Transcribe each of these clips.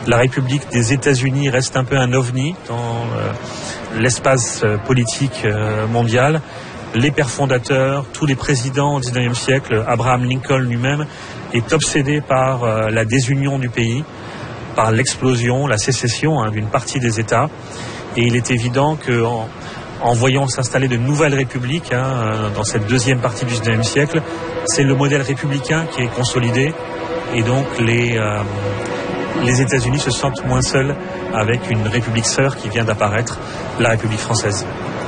La République des États-Unis reste un peu un ovni dans l'espace politique mondial. Les pères fondateurs, tous les présidents au XIXe siècle, Abraham Lincoln lui-même, est obsédé par la désunion du pays, par l'explosion, la sécession d'une partie des États. Et il est évident qu'en voyant s'installer de nouvelles républiques dans cette deuxième partie du XIXe siècle, c'est le modèle républicain qui est consolidé. Et donc les États-Unis se sentent moins seuls avec une république sœur qui vient d'apparaître, la République française.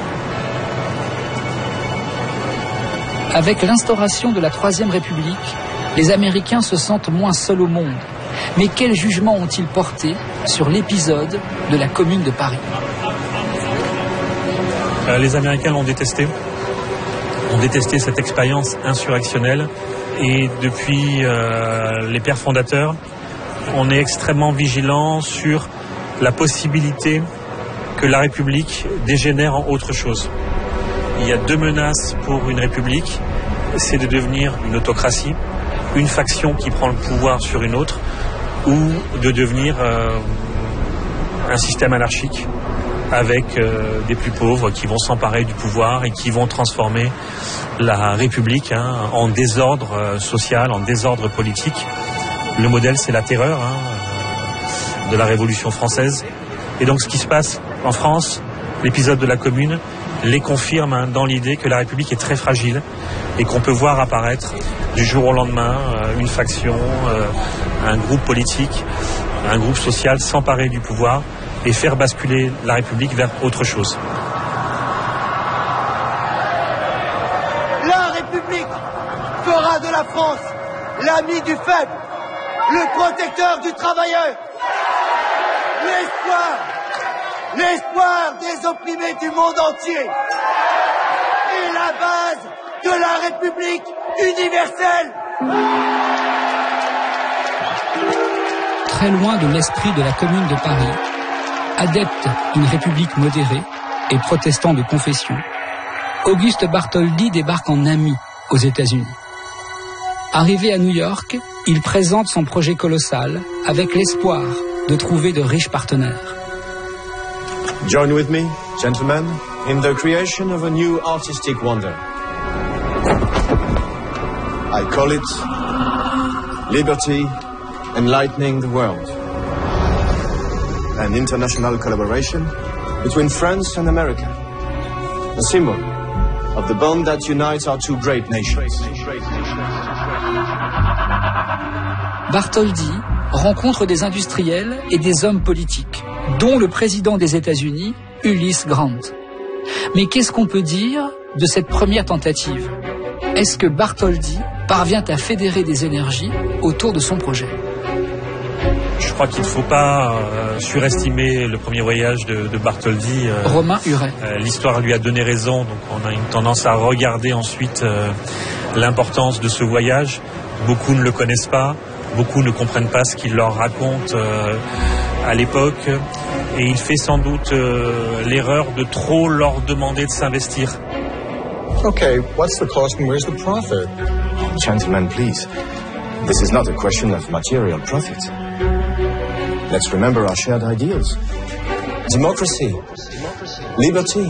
Avec l'instauration de la Troisième République, les Américains se sentent moins seuls au monde. Mais quel jugement ont-ils porté sur l'épisode de la Commune de Paris ? Les Américains l'ont détesté. Ont détesté cette expérience insurrectionnelle. Et depuis les pères fondateurs, on est extrêmement vigilant sur la possibilité que la République dégénère en autre chose. Il y a deux menaces pour une République, c'est de devenir une autocratie, une faction qui prend le pouvoir sur une autre, ou de devenir un système anarchique avec des plus pauvres qui vont s'emparer du pouvoir et qui vont transformer la République en désordre social, en désordre politique. Le modèle, c'est la terreur de la Révolution française. Et donc ce qui se passe en France, l'épisode de la Commune, les confirme dans l'idée que la République est très fragile et qu'on peut voir apparaître du jour au lendemain une faction, un groupe politique, un groupe social s'emparer du pouvoir et faire basculer la République vers autre chose. La République fera de la France l'ami du faible, le protecteur du travailleur, l'espoir des opprimés du monde entier et la base de la République universelle. Très loin de l'esprit de la Commune de Paris, adepte d'une république modérée et protestant de confession, Auguste Bartholdi débarque en ami aux États-Unis. Arrivé à New York, il présente son projet colossal avec l'espoir de trouver de riches partenaires. Join with me, gentlemen, in the creation of a new artistic wonder. I call it Liberty Enlightening the World. An international collaboration between France and America. A symbol of the bond that unites our two great nations. Bartholdi rencontre des industriels et des hommes politiques, dont le président des États-Unis, Ulysse Grant. Mais qu'est-ce qu'on peut dire de cette première tentative ? Est-ce que Bartholdi parvient à fédérer des énergies autour de son projet ? Je crois qu'il ne faut pas surestimer le premier voyage de Bartholdi. Romain Huret. L'histoire lui a donné raison, donc on a une tendance à regarder ensuite l'importance de ce voyage. Beaucoup ne le connaissent pas, beaucoup ne comprennent pas ce qu'il leur raconte à l'époque, et il fait sans doute l'erreur de trop leur demander de s'investir. Okay, what's the cost and where's the profit? Gentlemen, please. This is not a question of material profit. Let's remember our shared ideals. Democracy. Liberty.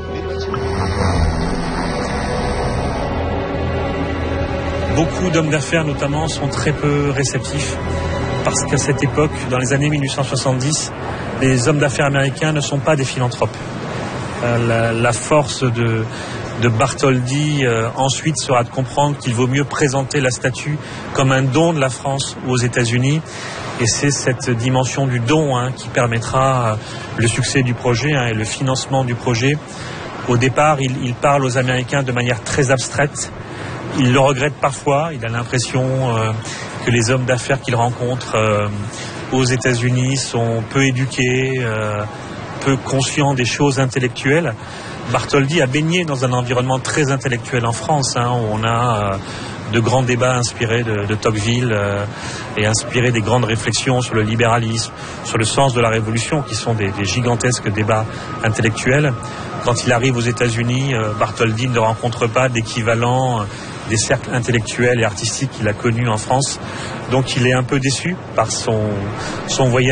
Beaucoup d'hommes d'affaires, notamment, sont très peu réceptifs parce qu'à cette époque, dans les années 1870, les hommes d'affaires américains ne sont pas des philanthropes. La force de Bartholdi ensuite sera de comprendre qu'il vaut mieux présenter la statue comme un don de la France aux États-Unis, et c'est cette dimension du don qui permettra le succès du projet et le financement du projet. Au départ, il parle aux Américains de manière très abstraite. Il le regrette parfois, il a l'impression que les hommes d'affaires qu'il rencontre aux États-Unis sont peu éduqués, peu conscients des choses intellectuelles. Bartholdi a baigné dans un environnement très intellectuel en France, où on a de grands débats inspirés de Tocqueville et inspirés des grandes réflexions sur le libéralisme, sur le sens de la révolution, qui sont des gigantesques débats intellectuels. Quand il arrive aux États-Unis, Bartholdi ne rencontre pas d'équivalent des cercles intellectuels et artistiques qu'il a connus en France. Donc il est un peu déçu par son voyage.